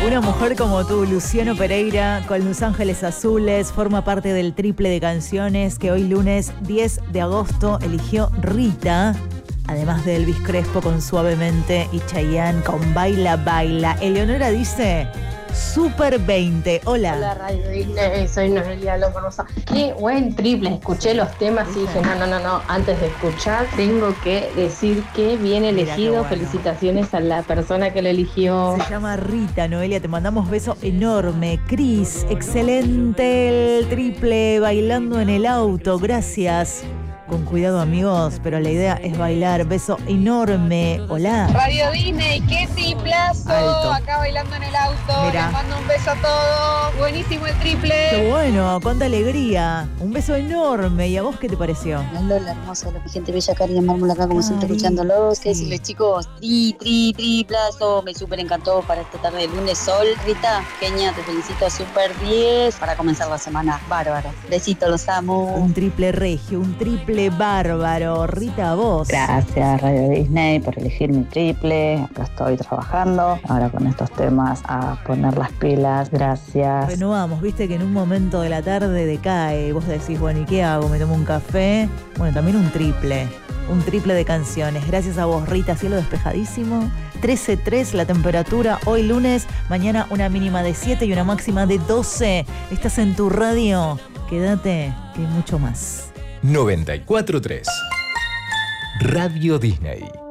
Una mujer como tú, Luciano Pereira, con Los Ángeles Azules, forma parte del triple de canciones que hoy lunes 10 de agosto eligió Rita. Además de Elvis Crespo con Suavemente y Chayanne con Baila Baila. Eleonora dice Super 20. Hola. Hola, Radio Disney, soy Noelia Lombrosa. Qué buen triple. Escuché los temas y dije, no. Antes de escuchar, tengo que decir que bien elegido. Bueno. Felicitaciones a la persona que lo eligió. Se llama Rita, Noelia. Te mandamos beso enorme. Cris, excelente el triple. Bailando en el auto. Gracias. Con cuidado, amigos, pero la idea es bailar. Beso enorme. Hola. Radio Disney, qué triplazo. Alto. Acá bailando en el auto. Mirá. Les mando un beso a todos. Buenísimo el triple. Qué bueno, cuánta alegría. Un beso enorme. ¿Y a vos qué te pareció? Lola, hermosa, la gente bella, Cari de Mármol acá, como siempre, escuchándolos. ¿Qué decirles, chicos? Triplazo. Me súper encantó para esta tarde de lunes. Sol, Rita, Peña, te felicito, súper 10 para comenzar la semana. Bárbaro. Besitos, los amo. Un triple regio, un triple bárbaro. Rita, a vos. Gracias, Radio Disney, por elegir mi triple. Acá estoy trabajando. Ahora con estos temas a poner las pilas. Gracias. Renovamos, viste que en un momento de la tarde decae. Vos decís, bueno, ¿y qué hago? ¿Me tomo un café? Bueno, también un triple. Un triple de canciones. Gracias a vos, Rita. Cielo despejadísimo. 13.3 la temperatura. Hoy lunes, mañana una mínima de 7 y una máxima de 12. Estás en tu radio. Quédate, que hay mucho más. 94.3 Radio Disney.